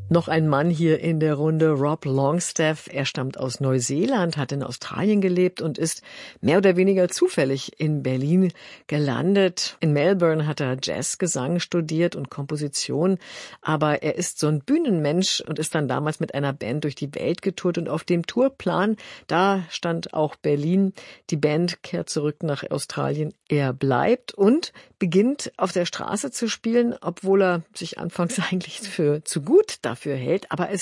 Noch ein Mann hier in der Runde, Rob Longstaff. Er stammt aus Neuseeland, hat in Australien gelebt und ist mehr oder weniger zufällig in Berlin gelandet. In Melbourne hat er Jazzgesang studiert und Komposition, aber er ist so ein Bühnenmensch und ist dann damals mit einer Band durch die Welt getourt und auf dem Tourplan, da stand auch Berlin. Die Band kehrt zurück nach Australien. Er bleibt und beginnt auf der Straße zu spielen, obwohl er sich anfangs eigentlich für zu gut dafür hält, aber es